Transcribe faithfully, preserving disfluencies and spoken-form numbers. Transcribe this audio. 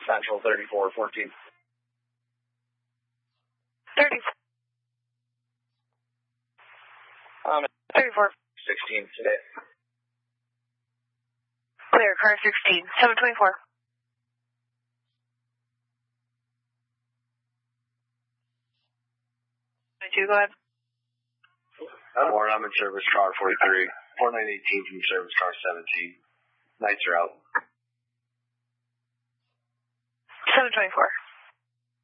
Central thirty-four fourteen. thirty-four. Um, thirty-four. sixteen today. Clear, car sixteen. seven twenty-four. twenty-two, go ahead. Good morning, I'm in service car forty-three. four nine eighteen from service car seventeen. Nights are out. seven twenty-four.